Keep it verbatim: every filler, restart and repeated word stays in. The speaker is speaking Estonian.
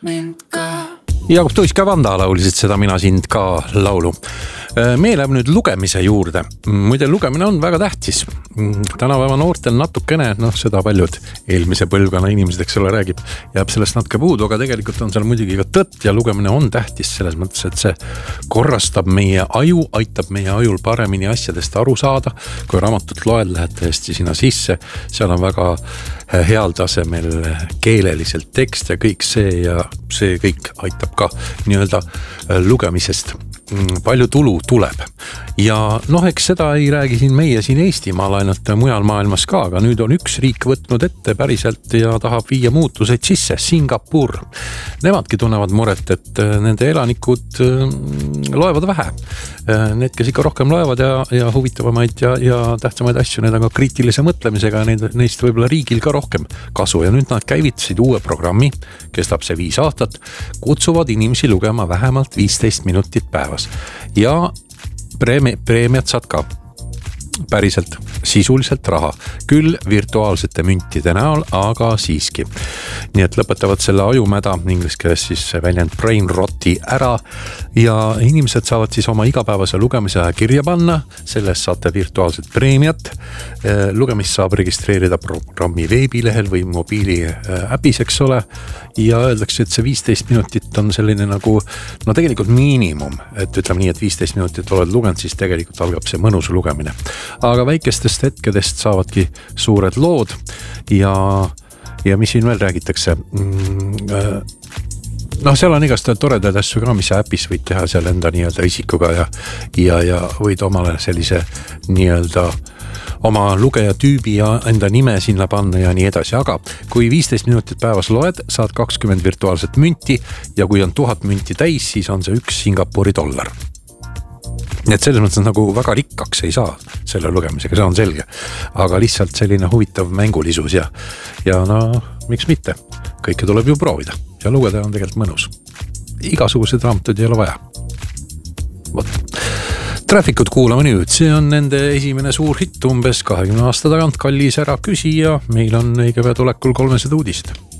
mind ka. Jaagup Tuiska Vanda laulisid seda Mina sind ka laulu. Meie läheb nüüd lugemise juurde. Muide, lugemine on väga tähtis. Tänapäeva noortel natukene, noh seda paljud eelmise põlvkonna inimesed, eks ole, räägib, jääb sellest natuke puudu, aga tegelikult on seal muidugi ka tõtt ja lugemine on tähtis selles mõttes, et see korrastab meie aju, aitab meie ajul paremini asjadest aru saada. Kui raamatut loed, lähed tõesti sinna sisse, seal on väga heal tasemel keeleliselt tekst ja kõik see ja see kõik aitab ka nii-öelda lugemisest palju tulu tuleb. Ja noh, eks seda ei räägi siin meie siin Eestimaal ainult mujal maailmas ka, aga nüüd on üks riik võtnud ette päriselt ja tahab viia muutuseid sisse, Singapur. Nemadki tunnevad muret, et nende elanikud loevad vähe. Need, kes ikka rohkem loevad ja, ja huvitavamaid ja, ja tähtsamaid asju, need on ka kriitilise mõtlemisega, neid, neist võib-olla riigil ka rohkem kasu. Ja nüüd nad käivitasid uue programmi, kestab see viis aastat, kutsuvad inimesi lugema vähemalt viisteist minutit päevas. Ja preemi, preemiat saad ka päriselt sisuliselt raha, küll virtuaalsete müntide näol, aga siiski. Nii et lõpetavad selle ajumäda, inglis keeles siis väljend brain roti ära ja inimesed saavad siis oma igapäevase lugemise kirja panna, sellest saate virtuaalset preemiat. Lugemist saab registreerida programmi veebilehel või mobiili äpis, eks ole, ja öeldakse, et see viisteist minutit on selline nagu, no tegelikult miinimum, et ütleme nii, et viisteist minutit oled lugenud, siis tegelikult algab see mõnus lugemine. Aga väikestest hetkedest saavadki suured lood ja, ja mis siin veel räägitakse? Noh, seal on igast toredaid asju ka, mis äpis võid teha seal enda nii-öelda isikuga ja, ja, ja võid omale sellise nii-öelda oma lugeja tüübi ja enda nime sinna panna ja nii edasi. Aga kui viisteist minutit päevas loed, saad kakskümmend virtuaalset münti ja kui on tuhat münti täis, siis on see üks Singapuri dollar. Nii et selles mõttes nagu väga rikkaks ei saa selle lugemisega, see on selge. Aga lihtsalt selline huvitav mängulisus ja, ja no miks mitte? Kõike tuleb ju proovida ja lugeda on tegelikult mõnus. Igasugused raamatud ei ole vaja. Vot. Trafficut kuulame nüüd, see on nende esimene suur hitt umbes kahekümne aasta tagant, kallis ära küsi ja meil on õige pea tulekul kolmesed uudised.